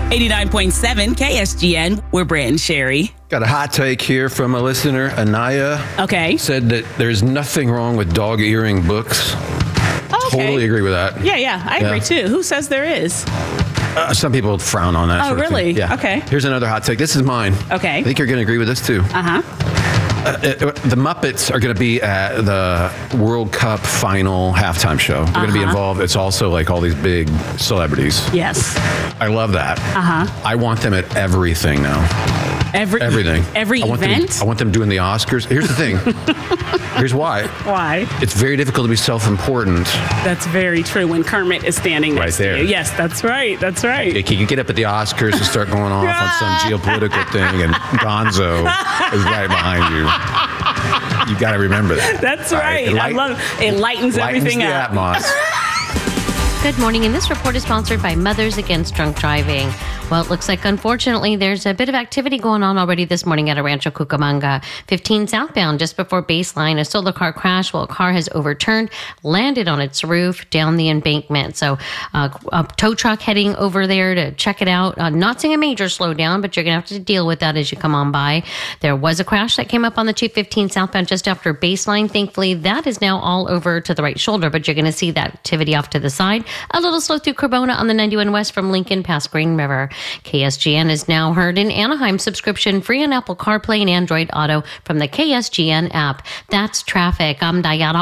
89.7 KSGN, we're Brent and Sherry. Got a hot take here from a listener, Anaya. Okay. Said that there's nothing wrong with dog earring books. Okay. Totally agree with that. Yeah, I agree too. Who says there is? Some people frown on that. Oh, sort of really? thing. Yeah. Okay. Here's another hot take. This is mine. Okay. I think you're going to agree with this too. The Muppets are going to be at the World Cup final halftime show. They're going to be involved. It's also like all these big celebrities. Yes. I love that. I want them at everything now. Everything. Every event? I want them doing the Oscars. Here's the thing. Here's why. Why? It's very difficult to be self-important. That's very true when Kermit is standing next Right there. to you. Yes, that's right. That's right. You can get up at the Oscars and start going off on some geopolitical thing, and Gonzo is right behind you. You got to remember that. That's right. I love it. It lightens everything the up. Good morning, and this report is sponsored by Mothers Against Drunk Driving. Well, it looks like, unfortunately, there's a bit of activity going on already this morning at Rancho Cucamonga. 15 southbound, just before Baseline, a solar car crashed while a car has overturned, landed on its roof down the embankment. So a tow truck heading over there to check it out. Not seeing a major slowdown, but you're going to have to deal with that as you come on by. There was a crash that came up on the 215 southbound just after Baseline. Thankfully, that is now all over to the right shoulder, but you're going to see that activity off to the side. A little slow through Cremona on the 91 West from Lincoln past Green River. KSGN is now heard in Anaheim, subscription free on Apple CarPlay and Android Auto from the KSGN app. That's traffic. I'm Diana